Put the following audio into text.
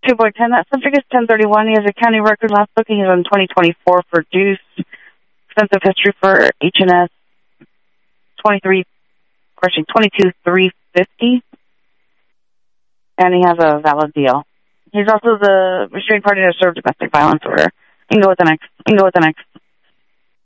2.10. That subject is 1031. He has a county record. Last booking is on 2024 for Deuce. Extensive history for H&S 22,350. And he has a valid deal. He's also the restrained party to serve domestic violence order. You can go with the next.